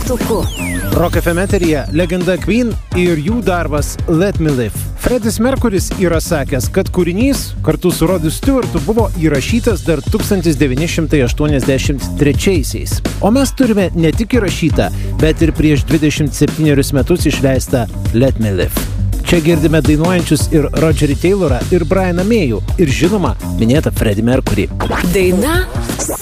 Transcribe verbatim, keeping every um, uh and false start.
Dešimtuku. Rock F M eteryje legenda Queen ir jų darbas Let Me Live. Freddis Mercury's yra sakęs, kad kūrinys kartu su Rod Stewartu buvo įrašytas dar tūkstantis devyni šimtai aštuoniasdešimt trečiaisiais. O mes turime ne tik įrašytą, bet ir prieš dvidešimt septynerius metus išleistą Let Me Live. Čia girdime dainuojančius ir Rogerį Taylorą, ir Brianą Mayų, ir žinoma, minėtą Freddie Mercury. Daina